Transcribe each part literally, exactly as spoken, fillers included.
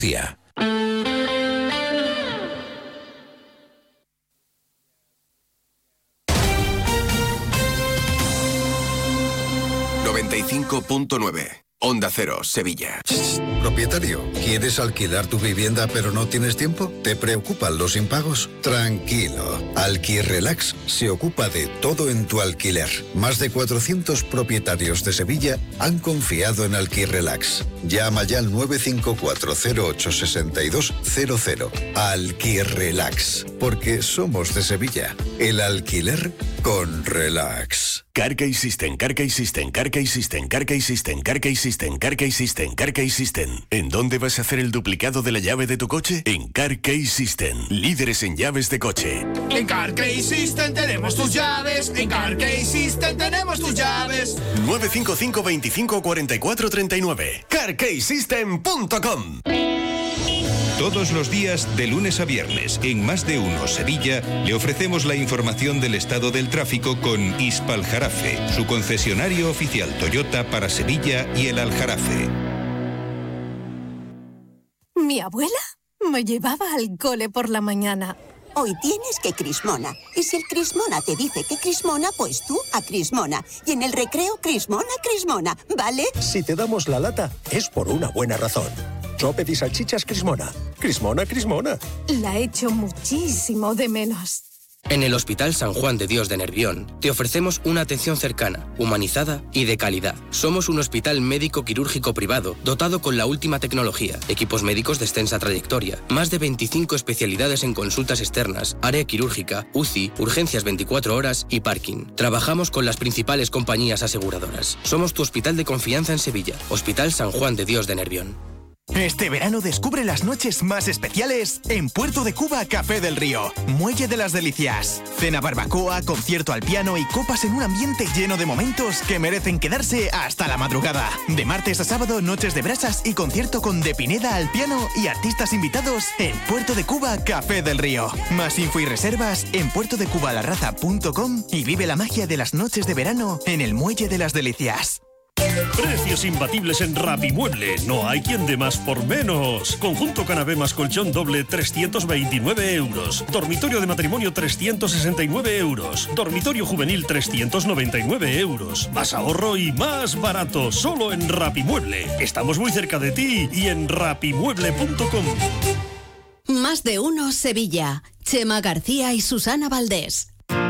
Tía. noventa y cinco punto nueve. Onda Cero, Sevilla. Propietario, ¿quieres alquilar tu vivienda pero no tienes tiempo? ¿Te preocupan los impagos? Tranquilo. Alquirrelax se ocupa de todo en tu alquiler. Más de cuatrocientos propietarios de Sevilla han confiado en Alquirrelax. Llama ya al nueve cinco cuatro cero ocho seis dos cero cero. Alquirrelax. Porque somos de Sevilla. El alquiler con relax. Carkey System, Carkey System, Carkey System, Carkey System, Carkey System, Carkey System, Carkey System. ¿En dónde vas a hacer el duplicado de la llave de tu coche? En Carkey System, líderes en llaves de coche. En Carkey System tenemos tus llaves. En Carkey System tenemos tus llaves. nueve cinco cinco, veinticinco, cuarenta y cuatro, treinta y nueve. carkey system punto com. Todos los días, de lunes a viernes, en Más de Uno Sevilla, le ofrecemos la información del estado del tráfico con Hispaljarafe, su concesionario oficial Toyota para Sevilla y el Aljarafe. Mi abuela me llevaba al cole por la mañana. Hoy tienes que Crismona. Y si el Crismona te dice que Crismona, pues tú a Crismona. Y en el recreo, Crismona, Crismona, ¿vale? Si te damos la lata, es por una buena razón. Chopet y salchichas Crismona. Crismona, Crismona. La echo muchísimo de menos. En el Hospital San Juan de Dios de Nervión te ofrecemos una atención cercana, humanizada y de calidad. Somos un hospital médico quirúrgico privado dotado con la última tecnología, equipos médicos de extensa trayectoria, más de veinticinco especialidades en consultas externas, área quirúrgica, U C I, urgencias veinticuatro horas y parking. Trabajamos con las principales compañías aseguradoras. Somos tu hospital de confianza en Sevilla, Hospital San Juan de Dios de Nervión. Este verano descubre las noches más especiales en Puerto de Cuba Café del Río, Muelle de las Delicias. Cena barbacoa, concierto al piano y copas en un ambiente lleno de momentos que merecen quedarse hasta la madrugada. De martes a sábado, noches de brasas y concierto con De Pineda al piano y artistas invitados en Puerto de Cuba Café del Río. Más info y reservas en puerto de cuba la raza punto com y vive la magia de las noches de verano en el Muelle de las Delicias. Precios imbatibles en Rapimueble. No hay quien dé más por menos. Conjunto canapé más colchón doble, trescientos veintinueve euros. Dormitorio de matrimonio, trescientos sesenta y nueve euros. Dormitorio juvenil, trescientos noventa y nueve euros. Más ahorro y más barato. Solo en Rapimueble. Estamos muy cerca de ti y en rapimueble punto com. Más de Uno Sevilla. Chema García y Susana Valdés.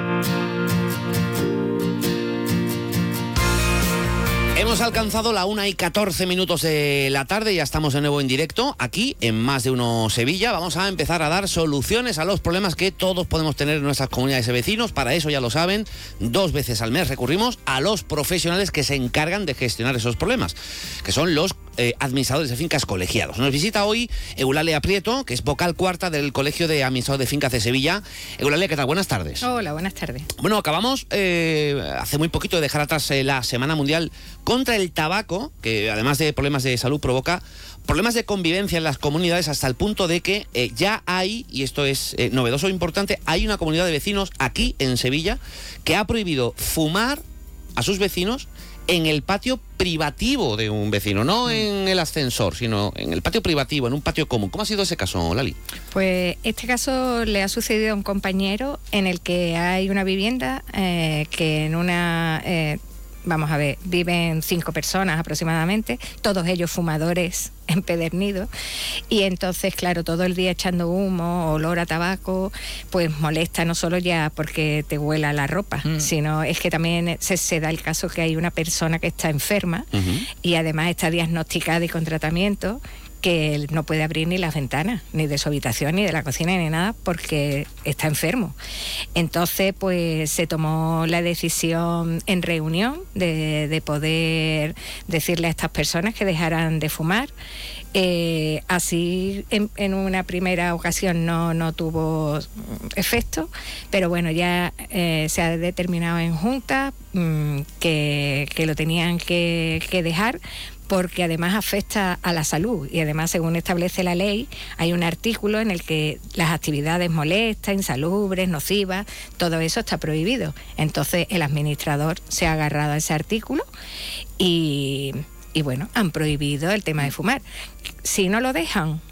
Hemos alcanzado la una y catorce minutos de la tarde, ya estamos de nuevo en directo aquí en Más de Uno Sevilla. Vamos a empezar a dar soluciones a los problemas que todos podemos tener en nuestras comunidades de vecinos. Para eso, ya lo saben, dos veces al mes recurrimos a los profesionales que se encargan de gestionar esos problemas, que son los eh, administradores de fincas colegiados. Nos visita hoy Eulalia Prieto, que es vocal cuarta del Colegio de Administradores de Fincas de Sevilla. Eulalia, ¿qué tal? Buenas tardes. Hola, buenas tardes. Bueno, acabamos eh, hace muy poquito de dejar atrás eh, la Semana Mundial contra el tabaco, que además de problemas de salud provoca problemas de convivencia en las comunidades, hasta el punto de que eh, ya hay, y esto es eh, novedoso e importante, hay una comunidad de vecinos aquí en Sevilla que ha prohibido fumar a sus vecinos en el patio privativo de un vecino, no en el ascensor, sino en el patio privativo, en un patio común. ¿Cómo ha sido ese caso, Lali? Pues este caso le ha sucedido a un compañero en el que hay una vivienda eh, que en una... Eh, Vamos a ver, viven cinco personas aproximadamente, todos ellos fumadores empedernidos, y entonces, claro, todo el día echando humo, olor a tabaco, pues molesta no solo ya porque te huela la ropa, mm. sino es que también se, se da el caso que hay una persona que está enferma uh-huh. y además está diagnosticada y con tratamiento, que él no puede abrir ni las ventanas, ni de su habitación, ni de la cocina, ni nada, porque está enfermo. Entonces, pues se tomó la decisión en reunión de, de poder decirle a estas personas que dejaran de fumar. Eh, así, en, en una primera ocasión no, no tuvo efecto, pero bueno, ya eh, se ha determinado en junta mmm, que, que lo tenían que, que dejar, porque además afecta a la salud y además, según establece la ley, hay un artículo en el que las actividades molestas, insalubres, nocivas, todo eso está prohibido. Entonces el administrador se ha agarrado a ese artículo y, y bueno, han prohibido el tema de fumar. Si no lo dejan,